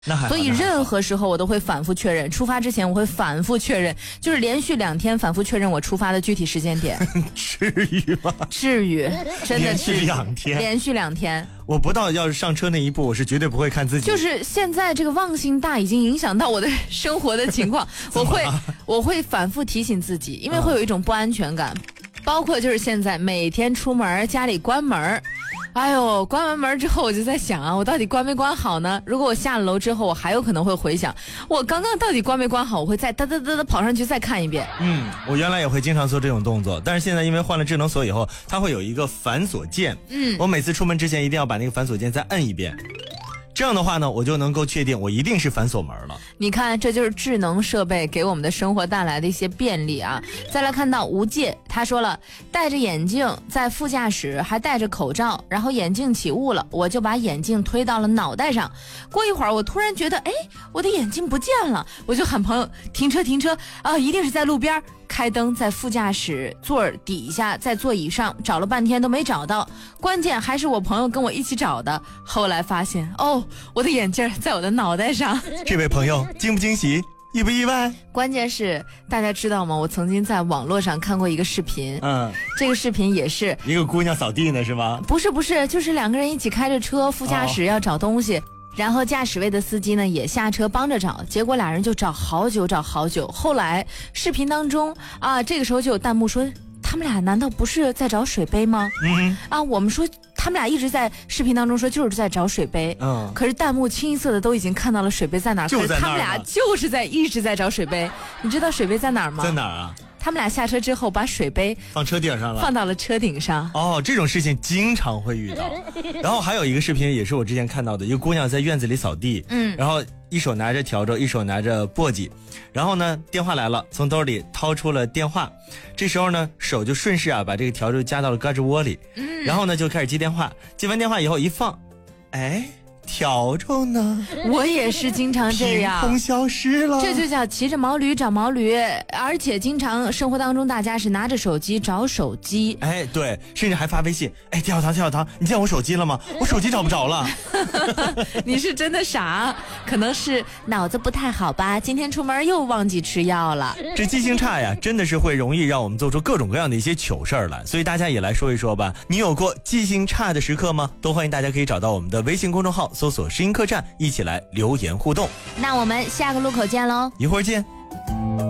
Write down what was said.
那还好， 所以任何时候我都会反复确认，出发之前我会反复确认，就是连续2天反复确认我出发的具体时间点。 至于吗？ 至于，真的至于。 连续2天，我不到要是上车那一步，我是绝对不会看自己。 就是现在这个忘性大已经影响到我的生活的情况，我会反复提醒自己，因为会有一种不安全感。包括就是现在每天出门家里关门，哎呦，关完门之后我就在想啊，我到底关没关好呢？如果我下了楼之后，我还有可能会回想我刚刚到底关没关好，我会再哒哒哒哒跑上去再看一遍。 我原来也会经常做这种动作，但是现在因为换了智能锁以后，它会有一个反锁键，我每次出门之前一定要把那个反锁键再摁一遍。这样的话呢，我就能够确定我一定是反锁门了。 你看，这就是智能设备给我们的生活带来的一些便利啊。再来看到无界，他说了，戴着眼镜在副驾驶还戴着口罩，然后眼镜起雾了，我就把眼镜推到了脑袋上。过一会儿我突然觉得，我的眼镜不见了，我就喊朋友停车啊，一定是在路边。开灯在副驾驶座底下，在座椅上找了半天都没找到，关键还是我朋友跟我一起找的。后来发现，我的眼镜在我的脑袋上。 这位朋友惊不惊喜，意不意外？ 关键是大家知道吗？我曾经在网络上看过一个视频，这个视频也是一个姑娘扫地呢，是吗？ 不是，就是2个人一起开着车，副驾驶要找东西。然后驾驶位的司机呢也下车帮着找，结果2人就找好久。后来视频当中啊，这个时候就有弹幕说，他们俩难道不是在找水杯吗？我们说他们俩一直在视频当中说就是在找水杯，可是弹幕清一色的都已经看到了水杯在哪儿，可是他们俩就是一直在找水杯。你知道水杯在哪儿吗？ 在哪儿啊？ 他们俩下车之后把水杯放车顶上了， 放到了车顶上。 这种事情经常会遇到。然后还有一个视频也是我之前看到的，一个姑娘在院子里扫地，然后一手拿着笤帚，一手拿着簸箕，然后呢电话来了，从兜里掏出了电话，这时候呢手就顺势把这个笤帚夹到了胳肢窝里，然后呢就开始接电话，接完电话以后一放，笤帚呢？我也是经常这样，凭空消失了。这就叫骑着毛驴找毛驴，而且经常生活当中大家是拿着手机找手机。对，甚至还发微信，跳糖，你见我手机了吗？我手机找不着了。你是真的傻，可能是脑子不太好吧，今天出门又忘记吃药了。这记性差呀，真的是会容易让我们做出各种各样的一些糗事儿来，所以大家也来说一说吧，你有过记性差的时刻吗？都欢迎大家可以找到我们的微信公众号，搜索声音客栈，一起来留言互动。那我们下个路口见喽，一会儿见。